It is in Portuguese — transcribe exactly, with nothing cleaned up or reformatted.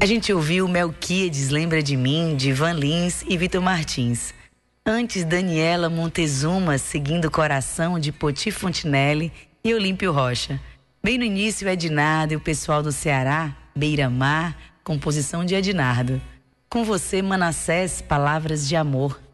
A gente ouviu Melquíades, Lembra de Mim, de Ivan Lins e Vitor Martins. Antes, Daniela Montezuma, Seguindo o Coração, de Poti Fontinelli e Olímpio Rocha. Bem no início, Ednardo e o pessoal do Ceará, Beira-Mar, composição de Ednardo. Com você, Manassés, Palavras de Amor,